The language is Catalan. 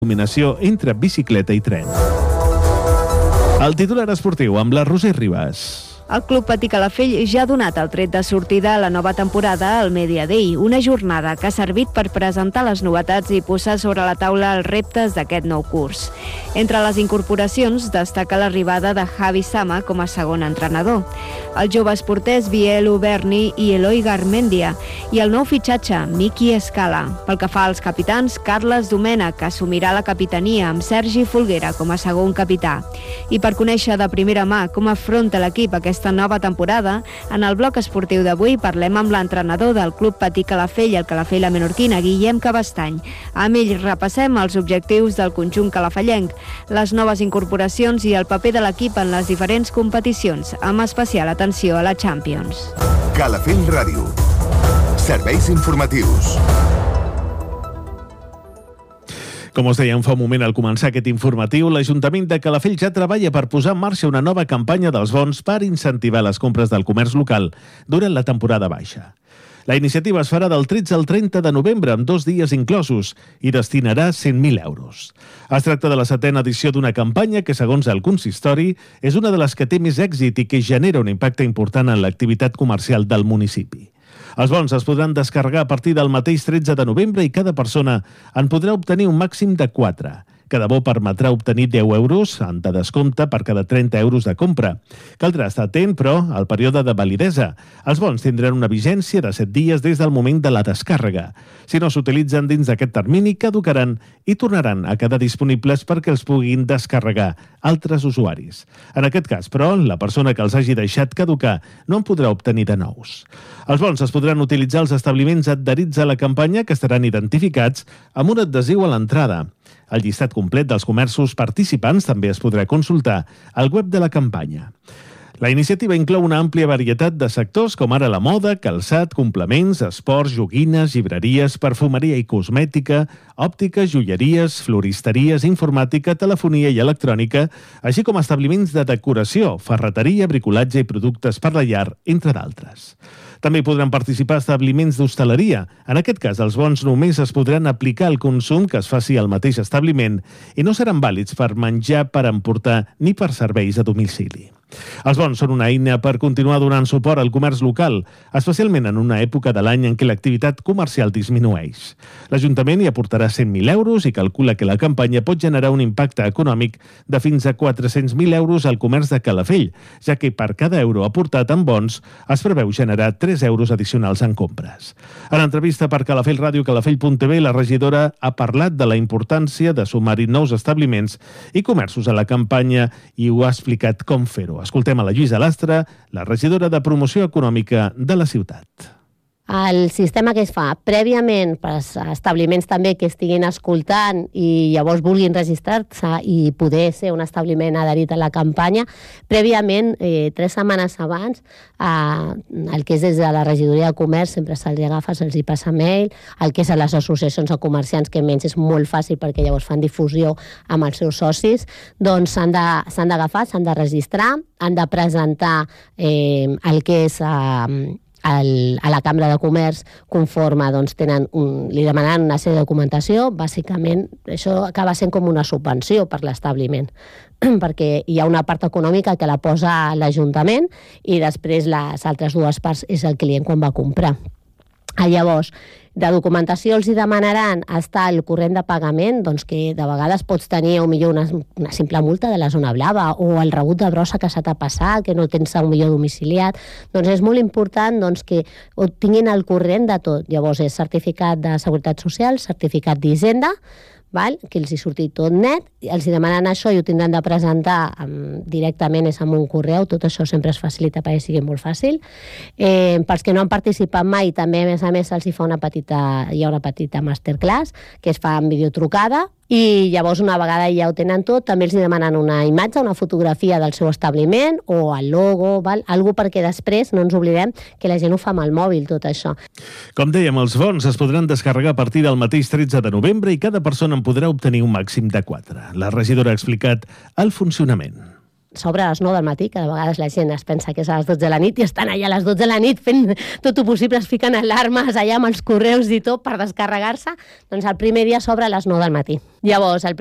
combinació entre bicicleta i tren. El titular esportiu amb la Roser Ribas. El Club Patí Calafell ja ha donat el tret de sortida a la nova temporada al Media Day, una jornada que ha servit per presentar les novetats i posar sobre la taula els reptes d'aquest nou curs. Entre les incorporacions destaca l'arribada de Javi Sama com a segon entrenador, els joves porters Biel Uberni i Eloi Garmendia i el nou fitxatge, Miki Escala. Pel que fa als capitans, Carles Domènech assumirà la capitania amb Sergi Folguera com a segon capità. I per conèixer de primera mà com afronta l'equip aquesta nova temporada, en el bloc esportiu d'avui parlem amb l'entrenador del Club Patí Calafell, el Calafell La Menorquina, Guillem Cabestany. Amb ell repassem els objectius del conjunt calafellenc, les noves incorporacions i el paper de l'equip en les diferents competicions, amb especial atenció a la Champions. Calafell Ràdio. Serveis informatius. Com us dèiem fa un moment al començar aquest informatiu, l'Ajuntament de Calafell ja treballa per posar en marxa una nova campanya dels bons per incentivar les compres del comerç local durant la temporada baixa. La iniciativa es farà del 13 al 30 de novembre, amb 2 dies inclosos, i destinarà 100.000 euros. Es tracta de la 7ª edició d'una campanya que, segons el consistori, és una de les que té més èxit i que genera un impacte important en l'activitat comercial del municipi. Els bons es podran descarregar a partir del mateix 13 de novembre i cada persona en podrà obtenir un màxim de 4. Cada bo permetrà obtenir 10 euros de descompte per cada 30 euros de compra. Caldrà estar atent, però, al període de validesa. Els bons tindran una vigència de 7 dies des del moment de la descàrrega. Si no s'utilitzen dins d'aquest termini, caducaran i tornaran a quedar disponibles perquè els puguin descarregar altres usuaris. En aquest cas, però, la persona que els hagi deixat caducar no en podrà obtenir de nous. Els bons es podran utilitzar als establiments adherits a la campanya, que estaran identificats amb un adhesiu a l'entrada. El llistat complet dels comerços participants també es podrà consultar al web de la campanya. La iniciativa inclou una àmplia varietat de sectors com ara la moda, calçat, complements, esports, joguines, llibreries, perfumeria i cosmètica, òptica, joieries, floristeries, informàtica, telefonia i electrònica, així com establiments de decoració, ferreteria, bricolatge i productes per la llar, entre d'altres. També podran participar establiments d'hostaleria. En aquest cas, els bons només es podran aplicar al consum que es faci al mateix establiment i no seran vàlids per menjar, per emportar ni per serveis a domicili. Els bons són una eina per continuar donant suport al comerç local, especialment en una època de l'any en què l'activitat comercial disminueix. L'Ajuntament hi aportarà 100.000 euros i calcula que la campanya pot generar un impacte econòmic de fins a 400.000 euros al comerç de Calafell, ja que per cada euro aportat en bons es preveu generar 3 euros addicionals en compres. En entrevista per Calafell Ràdio, calafell.tv, la regidora ha parlat de la importància de sumar-hi nous establiments i comerços a la campanya i ho ha explicat com fer-ho. Escoltem a la Lluïsa Lastra, la regidora de Promoció Econòmica de la ciutat. El sistema que es fa prèviament per als establiments també que estiguin escoltant i llavors vulguin registrar-se i poder ser un establiment adherit a la campanya, prèviament, 3 setmanes abans, el que és des de la regidoria de comerç sempre se'ls agafa, se'ls hi passa mail, el que és a les associacions de comerciants, que menys és molt fàcil perquè llavors fan difusió amb els seus socis, doncs s'han d'agafar, s'han de registrar, han de presentar el que és a la Cambra de Comerç conforme doncs, li demanen una sèrie de documentació. Bàsicament, això acaba sent com una subvenció per l'establiment, perquè hi ha una part econòmica que la posa l'Ajuntament i després les altres 2 parts és el client quan va comprar. Llavors, de documentació els hi demanaran estar el corrent de pagament, doncs que de vegades pots tenir una simple multa de la zona blava o el rebut de brossa que s'ha de passar, que no tens millor domiciliat. Doncs és molt important que ho tinguin al corrent de tot. Llavors és certificat de Seguretat Social, certificat d'Hisenda, que els hi surti tot net, els hi demanen això i ho tindran de presentar directament, és amb un correu, tot això sempre es facilita perquè sigui molt fàcil. Pels que no han participat mai, també a més se'ls hi fa hi ha una petita masterclass que es fa en videotrucada i llavors una vegada ja ho tenen tot, també els demanen una imatge, una fotografia del seu establiment o el logo, algo perquè després no ens oblidem que la gent ho fa amb el mòbil, tot això. Com dèiem, els bons es podran descarregar a partir del mateix 13 de novembre i cada persona en podrà obtenir un màxim de 4. La regidora ha explicat el funcionament. s'obre a les 9 del matí, que de vegades la gent es pensa que és a les 12 de la nit i estan allà a les 12 de la nit fent tot el possible, es fiquen alarmes allà amb els correus i tot per descarregar-se. Doncs el primer dia s'obre a les 9 del matí. Llavors, el